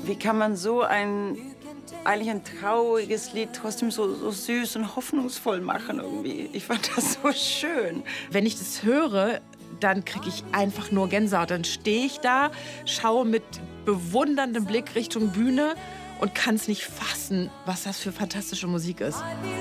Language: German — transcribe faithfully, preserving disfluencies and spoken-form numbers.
wie kann man so ein, eigentlich ein trauriges Lied trotzdem so, so süß und hoffnungsvoll machen irgendwie. Ich fand das so schön. Wenn ich das höre, dann kriege ich einfach nur Gänsehaut. Dann stehe ich da, schaue mit bewunderndem Blick Richtung Bühne und kann es nicht fassen, was das für fantastische Musik ist.